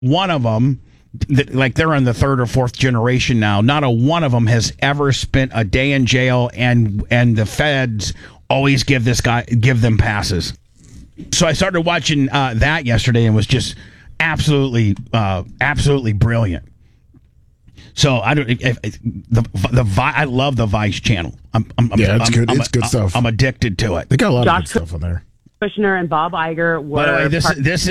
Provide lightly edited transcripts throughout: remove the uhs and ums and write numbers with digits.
one of them, like they're in the third or fourth generation now, not a one of them has ever spent a day in jail, and the feds always give them passes. So I started watching that yesterday and was just absolutely brilliant. So I don't. I love the Vice channel. It's good. It's good stuff. I'm addicted to it. They got a lot of good stuff on there. Kushner and Bob Iger were. By the way, this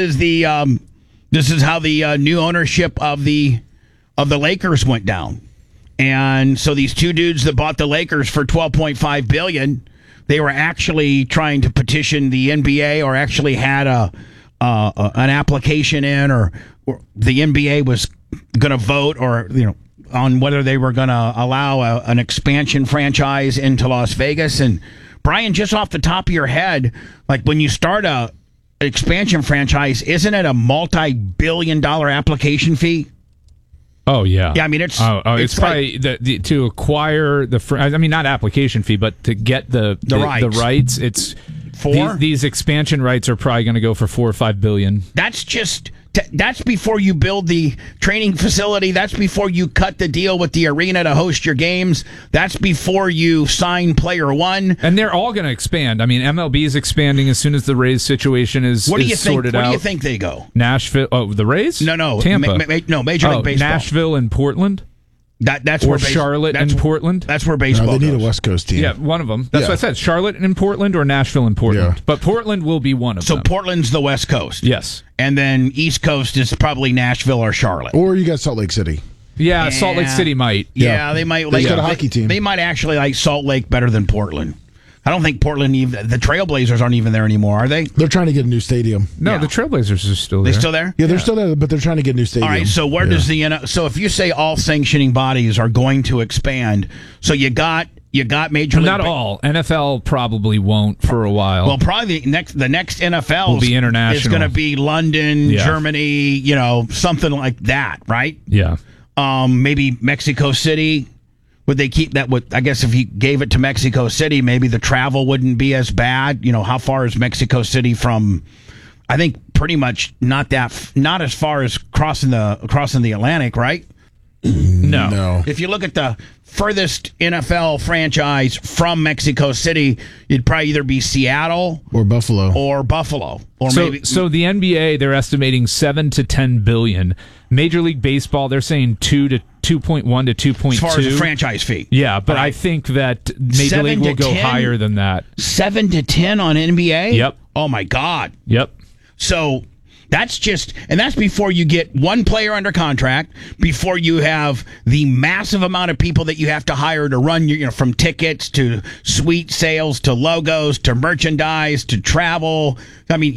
is how the new ownership of the Lakers went down, and so these two dudes that bought the Lakers for $12.5 billion, they were actually trying to petition the NBA, or actually had an application in, or the NBA was going to vote, or on whether they were going to allow an expansion franchise into Las Vegas. And Brian, just off the top of your head, like when you start a expansion franchise, isn't it a multi-billion-dollar application fee? Oh yeah, yeah. I mean, it's probably to acquire not application fee, but to get the rights. It's these expansion rights are probably going to go for $4 or $5 billion. That's before you build the training facility. That's before you cut the deal with the arena to host your games. That's before you sign player one. And they're all going to expand. I mean, MLB is expanding as soon as the Rays situation is sorted out. Where do you think they go? Nashville. Oh, the Rays? No. Tampa. Major League Baseball. Nashville and Portland? That's where Charlotte and Portland. That's where baseball. No, they need goes. a West Coast team. Yeah, one of them. That's what I said. Charlotte and Portland, or Nashville and Portland. Yeah. But Portland will be one of them. So Portland's the West Coast. Yes, and then East Coast is probably Nashville or Charlotte, or you got Salt Lake City. Yeah, Salt Lake City might. Yeah, they might. They got a hockey team. They might actually like Salt Lake better than Portland. I don't think Portland, even the Trailblazers aren't even there anymore, are they? They're trying to get a new stadium. No, the Trailblazers are still there. They still there? Yeah, they're still there, but they're trying to get a new stadium. All right, so where does so if you say all sanctioning bodies are going to expand, so you got Major League. Not all. NFL probably won't for a while. Well, probably the next NFL will be international. Is going to be London, Germany, something like that, right? Yeah. Maybe Mexico City. Would they keep that? I guess if you gave it to Mexico City, maybe the travel wouldn't be as bad. How far is Mexico City from? I think pretty much not as far as crossing the Atlantic, right? No. If you look at the furthest NFL franchise from Mexico City, it'd probably either be Seattle or Buffalo. Or maybe. So the NBA, they're estimating $7 to $10 billion. Major League Baseball, they're saying 2 to 2.1 to 2.2 as far as the franchise fee. Yeah, but I think that Major League will go higher than that. 7 to 10 on NBA. Yep. Oh my God. Yep. So that's before you get one player under contract, before you have the massive amount of people that you have to hire to run your, from tickets to suite sales to logos to merchandise to travel. I mean,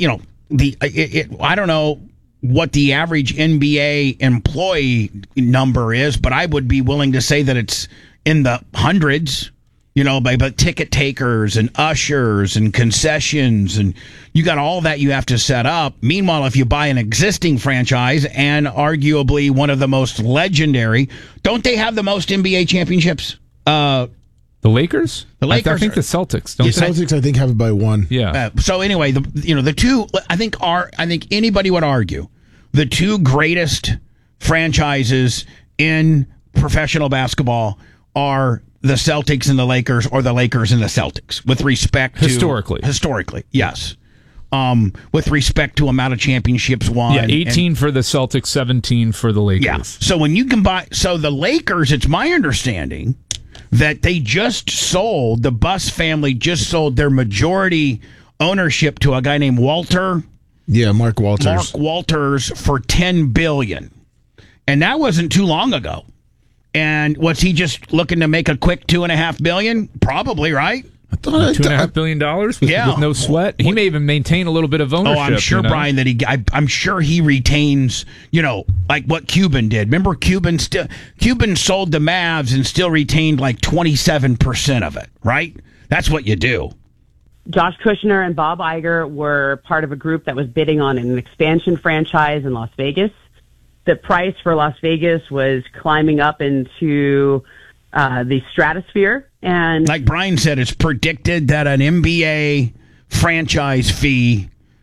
I don't know what the average NBA employee number is, but I would be willing to say that it's in the hundreds. By ticket takers and ushers and concessions, and you got all that you have to set up. Meanwhile, if you buy an existing franchise and arguably one of the most legendary, don't they have the most NBA championships? The Lakers? The Lakers. I think the Celtics. The Celtics, I think, have it by one. Yeah. So anyway, the two, I think anybody would argue the two greatest franchises in professional basketball are the Celtics and the Lakers, or the Lakers and the Celtics, with respect to historically, yes. With respect to amount of championships won. Yeah, 18 for the Celtics, 17 for the Lakers. Yeah. So when you combine, the Lakers, it's my understanding that they the Buss family just sold their majority ownership to a guy named Walter. Yeah, Mark Walters. Mark Walters for $10 billion, and that wasn't too long ago. And was he just looking to make a quick $2.5 billion? Probably, right? $2.5 billion with no sweat. He may even maintain a little bit of ownership. Oh, I'm sure, Brian, that I'm sure he retains, like what Cuban did. Remember, Cuban sold the Mavs and still retained like 27% of it, right? That's what you do. Josh Kushner and Bob Iger were part of a group that was bidding on an expansion franchise in Las Vegas. The price for Las Vegas was climbing up into the stratosphere. And like Brian said, it's predicted that an NBA franchise fee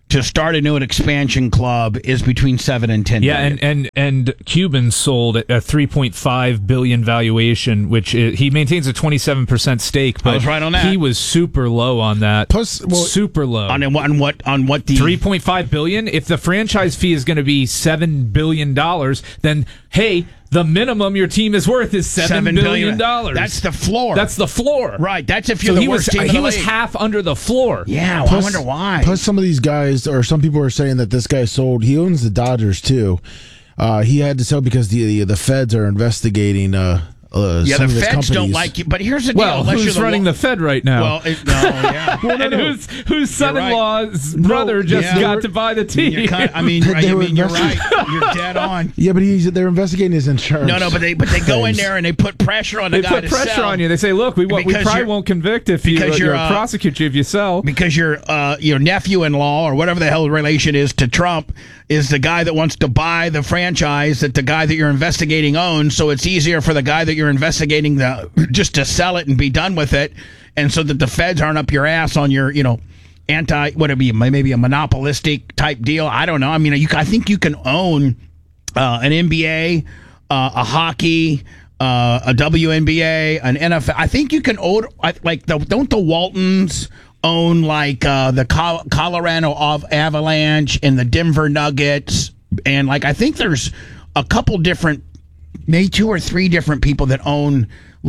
to start a new expansion club is between 7 and 10 billion. Yeah, and Cuban sold at a $3.5 billion valuation, which he maintains a 27% stake. But I was right on that. He was super low on that. Plus, super low on what the $3.5 billion. If the franchise fee is going to be $7 billion, then hey, the minimum your team is worth is $7 billion. That's the floor. That's the floor. Right. That's if you're the worst team in the league. He was half under the floor. Yeah, well, I wonder why. Plus, some of these guys, or some people are saying that this guy sold. He owns the Dodgers too. He had to sell because the feds are investigating. The feds don't like you. But here's the deal. Well, who's running the Fed right now? Well, yeah. And whose son-in-law's brother got to buy the team? You're right. You're dead on. Yeah, but they're investigating his insurance. No, but they go in there and they put pressure on the guy to sell. They put pressure on you. They say, look, we probably won't convict if you prosecute you if you sell. Because your nephew-in-law or whatever the hell the relation is to Trump is the guy that wants to buy the franchise that the guy that you're investigating owns, so it's easier for the guy that you're investigating just to sell it and be done with it, and so that the feds aren't up your ass on your, maybe a monopolistic type deal. I don't know. I mean, I think you can own an NBA, a hockey, a WNBA, an NFL. I think you can own, don't the Waltons own the Colorado Avalanche and the Denver Nuggets, and I think there's a couple different, maybe 2 or 3 different people that own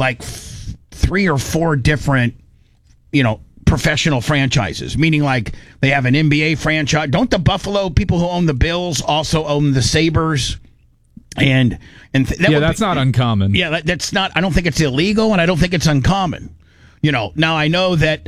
3 or 4 different, professional franchises. Meaning they have an NBA franchise. Don't the Buffalo people who own the Bills also own the Sabres? And that's not uncommon. Yeah, that's not. I don't think it's illegal, and I don't think it's uncommon. Now I know that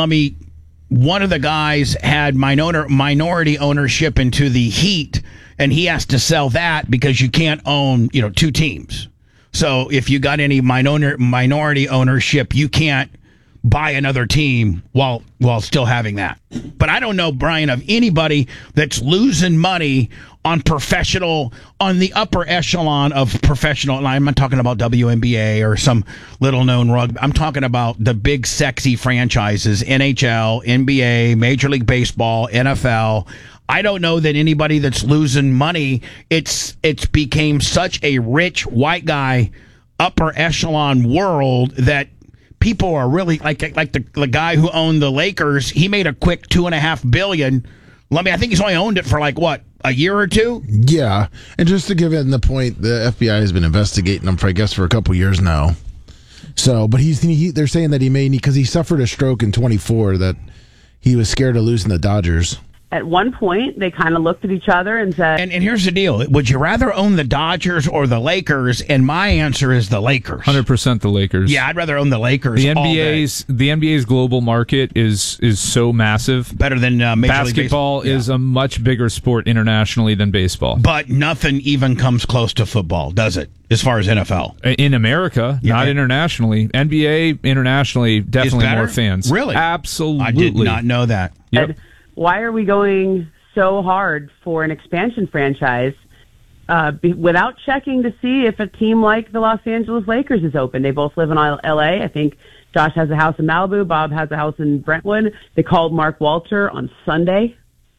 one of the guys had minority ownership into the Heat, and he has to sell that because you can't own, 2 teams. So if you got any minority ownership, you can't buy another team while still having that. But I don't know, Brian, of anybody that's losing money on the upper echelon of professional. And I'm not talking about WNBA or some little known rugby. I'm talking about the big sexy franchises, NHL, NBA, Major League Baseball, NFL. I don't know that anybody that's losing money. It's became such a rich white guy upper echelon world that people are really like the guy who owned the Lakers. He made a quick $2.5 billion. I think he's only owned it for a year or 2. Yeah, and just to give it the point, the FBI has been investigating him for a couple years now. So, but they're saying that he may need, because he suffered a stroke in 24, that he was scared of losing the Dodgers. At one point, they kind of looked at each other and said... And here's the deal. Would you rather own the Dodgers or the Lakers? And my answer is the Lakers. 100% the Lakers. Yeah, I'd rather own the Lakers The all day. The NBA's global market is so massive. Better than Major League Basketball is a much bigger sport internationally than baseball. But nothing even comes close to football, does it? As far as NFL. In America, not internationally. NBA, internationally, definitely more fans. Really? Absolutely. I did not know that. Yep. Why are we going so hard for an expansion franchise without checking to see if a team like the Los Angeles Lakers is open? They both live in L.A. I think Josh has a house in Malibu. Bob has a house in Brentwood. They called Mark Walter on Sunday.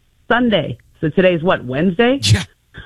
So today's what, Wednesday? Yeah.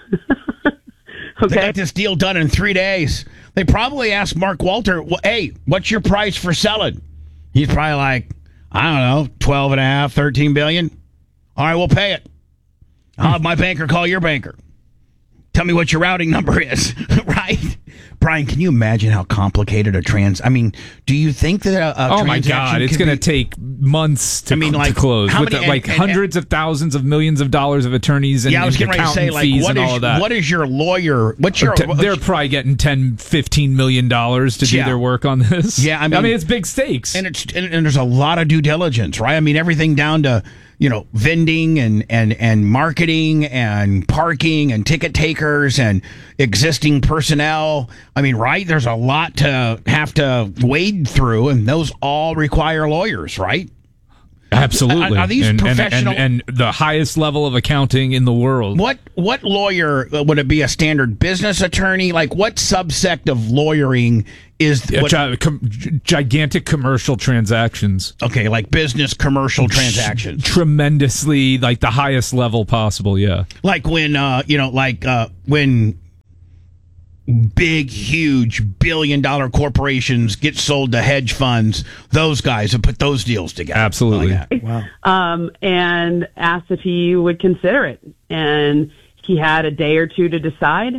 Okay. They got this deal done in 3 days. They probably asked Mark Walter, hey, what's your price for selling? He's probably like, I don't know, 12 and a half, 13 billion. All right, we'll pay it. I'll have my banker call your banker. Tell me what your routing number is, right? Brian, can you imagine how complicated do you think that a oh my God, it's going to take months to close with hundreds of thousands of millions of dollars of attorneys and accountant fees and all of that. What is your lawyer? They're probably getting $10-15 million to do their work on this. Yeah, I mean it's big stakes, and there's a lot of due diligence, right? I mean everything down to vending and marketing and parking and ticket takers and existing personnel. I mean, right? There's a lot to have to wade through, and those all require lawyers, right? Absolutely. Are these professional and the highest level of accounting in the world? What lawyer would it be? A standard business attorney? Like what subsect of lawyering is gigantic commercial transactions? Okay, like business commercial transactions. Tremendously, like the highest level possible. Yeah. Like when when big, huge billion-dollar corporations get sold to hedge funds, those guys have put those deals together. Absolutely. Wow. And asked if he would consider it. And he had a day or two to decide.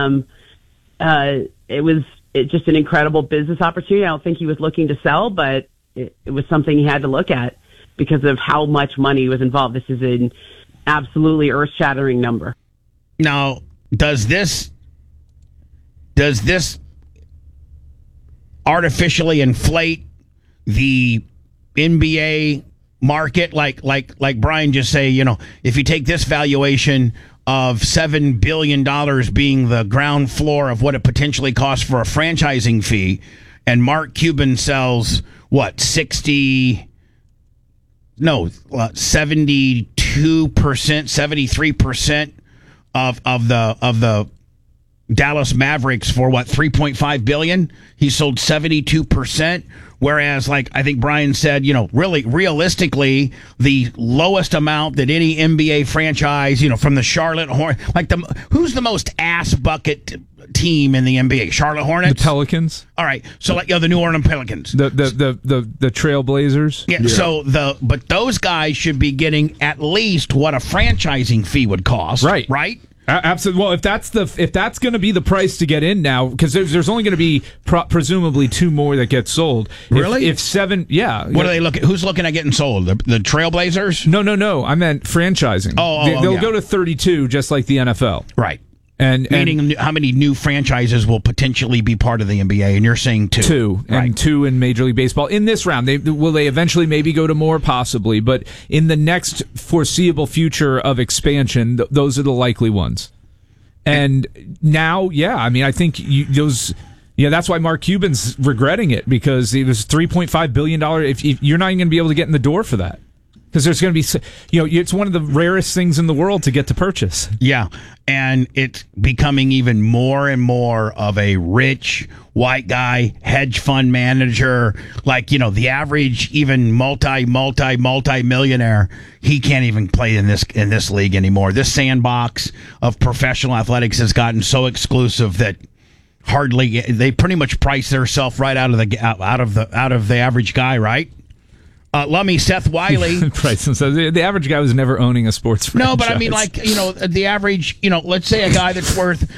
It was just an incredible business opportunity. I don't think he was looking to sell, but it was something he had to look at because of how much money was involved. This is an absolutely earth-shattering number. Now, does this artificially inflate the NBA market? Like Brian just say, if you take this valuation of $7 billion being the ground floor of what it potentially costs for a franchising fee, and Mark Cuban sells 72%, 73% of the Dallas Mavericks for $3.5 billion. He sold 72%. Whereas, like I think Brian said, really realistically, the lowest amount that any NBA franchise, from the Charlotte Hornets, who's the most ass bucket team in the NBA? Charlotte Hornets, the Pelicans. All right, so the New Orleans Pelicans, the Trailblazers. Yeah. So but those guys should be getting at least what a franchising fee would cost. Right. Absolutely. Well, if that's going to be the price to get in now, because there's only going to be presumably 2 more that get sold. Really? If 7, yeah. What are they looking? Who's looking at getting sold? The Trailblazers? No. I meant franchising. They'll go to 32, just like the NFL. Right. And meaning how many new franchises will potentially be part of the NBA? And you're saying 2. 2, and right. 2 in Major League Baseball. In this round, will they eventually maybe go to more? Possibly. But in the next foreseeable future of expansion, those are the likely ones. And now, I think that's why Mark Cuban's regretting it, because it was $3.5 billion. If you're not even going to be able to get in the door for that. Because there's going to be, it's one of the rarest things in the world to get to purchase. Yeah, and it's becoming even more and more of a rich white guy hedge fund manager. Like, the average even multi-millionaire, he can't even play in this league anymore. This sandbox of professional athletics has gotten so exclusive that they pretty much price themselves right out of the average guy, right? Lummy, Seth Wiley. The average guy was never owning a sports franchise. No, but I mean, the average, let's say a guy that's worth,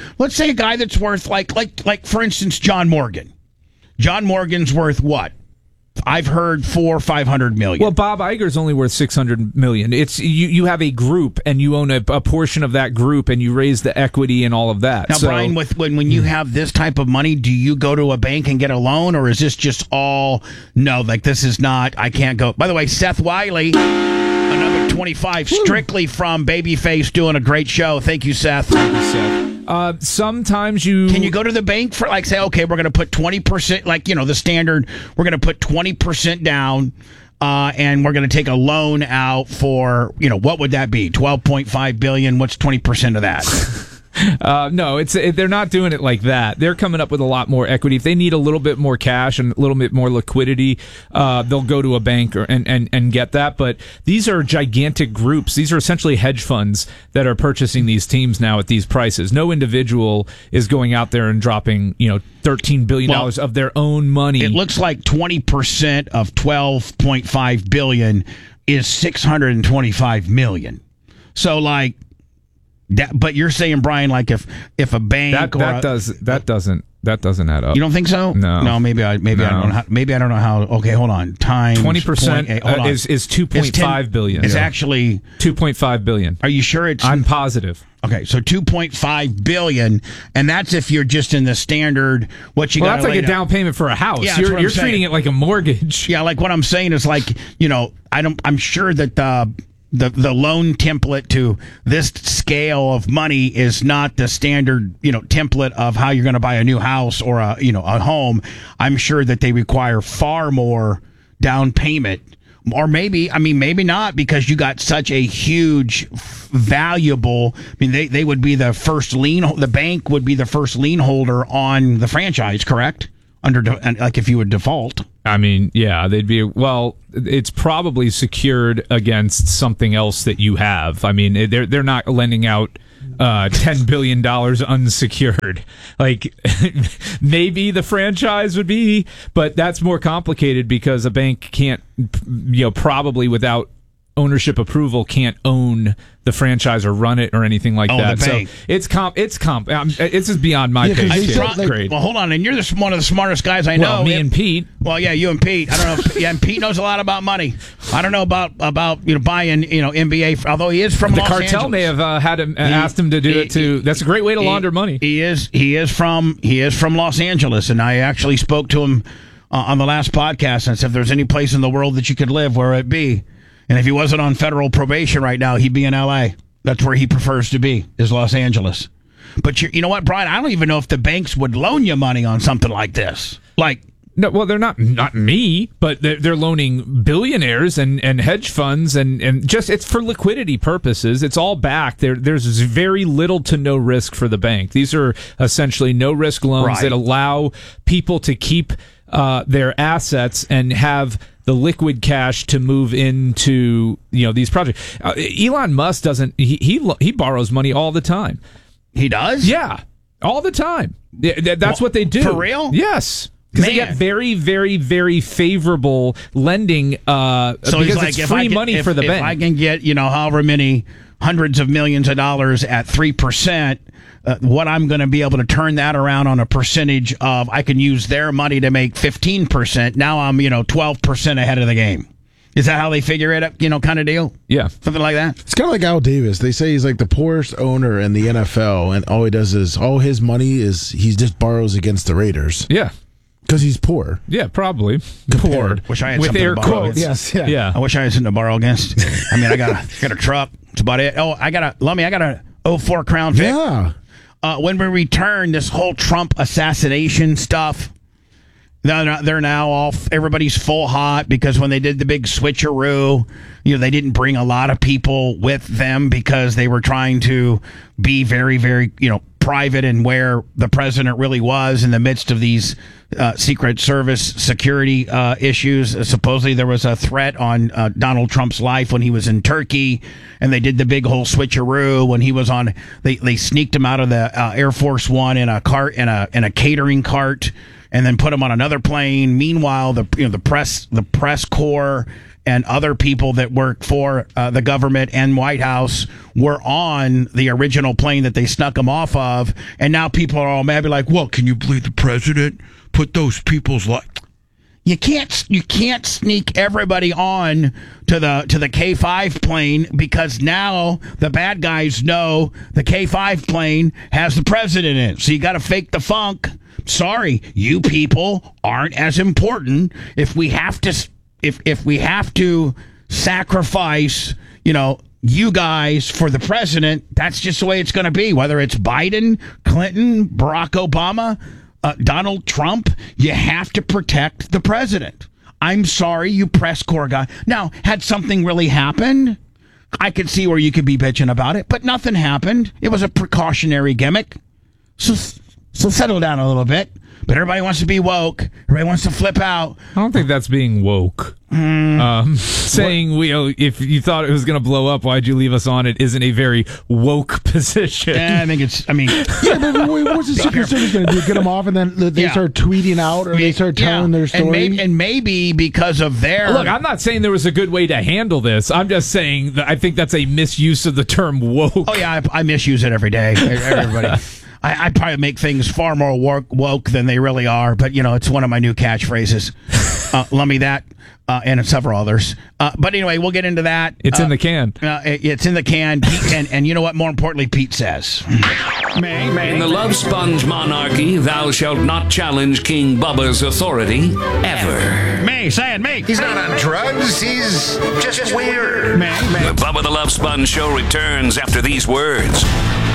like for instance, John Morgan. John Morgan's worth what? I've heard $400 or $500 million. Well, Bob Iger's only worth $600 million. It's you have a group and you own a portion of that group and you raise the equity and all of that. Now, Brian, when you have this type of money, do you go to a bank and get a loan, or is this just all this is not? I can't go. By the way, Seth Wiley, another 25, strictly from Babyface, doing a great show. Thank you, Seth. Thank you, Seth. Sometimes can you go to the bank for say, okay, we're going to put 20%, the standard, we're going to put 20% down, and we're going to take a loan out for, what would that be? $12.5 billion. What's 20% of that? No, they're not doing it like that. They're coming up with a lot more equity. If they need a little bit more cash and a little bit more liquidity, they'll go to a bank and get that. But these are gigantic groups. These are essentially hedge funds that are purchasing these teams now at these prices. No individual is going out there and dropping, $13 billion of their own money. It looks like 20% of $12.5 billion is $625 million. So but you're saying, Brian, if a bank that doesn't add up. You don't think so? No. Maybe I don't know how. Okay, hold on. Times 20% is $2.5 billion. It's actually $2.5 billion. Are you sure it's? I'm positive. Okay, so $2.5 billion, and that's if you're just in the standard. What you got? That's like a down payment for a house. Yeah, you're treating it like a mortgage. Yeah, like what I'm saying is I'm sure that the loan template to this scale of money is not the standard, template of how you're going to buy a new house or a home. I'm sure that they require far more down payment Or maybe not, because you got such a huge, valuable. I mean, they would be the first lien. The bank would be the first lien holder on the franchise, correct? Like if you would default. I mean, yeah, they'd be. Well, it's probably secured against something else that you have. I mean, they're not lending out $10 billion unsecured. Like, maybe the franchise would be, but that's more complicated because a bank can't, probably without ownership approval, can't own the franchise or run it or anything like that. So it's just beyond my grade. Well, hold on, and you're one of the smartest guys I know. Well, me and Pete. Well, yeah, you and Pete. I don't know. And Pete knows a lot about money. I don't know about buying NBA. Although he is from the Los cartel Angeles. may have had him asked him to do it too. That's a great way to launder money. He is from Los Angeles, and I actually spoke to him on the last podcast and said if there's any place in the world that you could live, where it be. And if he wasn't on federal probation right now, he'd be in L.A. That's where he prefers to be, is Los Angeles. But you know what, Brian? I don't even know if the banks would loan you money on something like this. No, well, they're not me, but they're loaning billionaires and hedge funds and just it's for liquidity purposes. It's all backed. There's very little to no risk for the bank. These are essentially no risk loans that allow people to keep their assets and have the liquid cash to move into these projects. Elon Musk doesn't. He borrows money all the time. He does? Yeah, all the time. That's what they do. For real? Yes. Because they get very, very, very favorable lending so because like, it's free money for the bank. If I can get, however many hundreds of millions of dollars at 3%, what I'm going to be able to turn that around on a percentage of, I can use their money to make 15%. Now I'm, 12% ahead of the game. Is that how they figure it up, kind of deal? Yeah. Something like that? It's kind of like Al Davis. They say he's like the poorest owner in the NFL, and all he does is, all his money is, he just borrows against the Raiders. Yeah. Because he's poor. Yeah, probably. Poor. Wish I had with something air to borrow quotes. against. Yes, yeah. I wish I had something to borrow against. I mean, I got a truck. That's about it. Oh, I got a 04 Crown Vic. Yeah. When we return, this whole Trump assassination stuff, they're now everybody's full hot because when they did the big switcheroo, they didn't bring a lot of people with them because they were trying to be very, very, private in where the president really was in the midst of these Secret Service security issues. Supposedly there was a threat on Donald Trump's life when he was in Turkey, and they did the big whole switcheroo when he was on. They sneaked him out of the Air Force One in a cart in a catering cart, and then put him on another plane. Meanwhile, the press corps and other people that work for the government and White House were on the original plane that they snuck him off of, and now people are all mad. Be like, "Well, can you believe the president put those people's life?" You can't sneak everybody on to the K-5 plane because now the bad guys know the K-5 plane has the president in it. So you got to fake the funk. Sorry, you people aren't as important. If we have to sacrifice, you guys for the president, that's just the way it's going to be. Whether it's Biden, Clinton, Barack Obama, Donald Trump, you have to protect the president. I'm sorry, you press corps guy. Now, had something really happened, I could see where you could be bitching about it, but nothing happened. It was a precautionary gimmick. So settle down a little bit. But everybody wants to be woke. Everybody wants to flip out. I don't think that's being woke. Saying if you thought it was going to blow up, why'd you leave us on it? Isn't a very woke position. Yeah, I think it's. I mean, yeah, but what's the Secret Service going to do? Get them off, and then they start tweeting out, or they start telling their story. And maybe because of their look, I'm not saying there was a good way to handle this. I'm just saying that I think that's a misuse of the term woke. Oh yeah, I misuse it every day. Everybody. I probably make things far more woke than they really are, but it's one of my new catchphrases. Love me that, and several others. But anyway, we'll get into that. It's in the can. It's in the can. Pete, and you know what? More importantly, Pete says. In the Love Sponge monarchy, thou shalt not challenge King Bubba's authority ever. Say it. He's not on drugs. He's just weird. The Bubba the Love Sponge show returns after these words.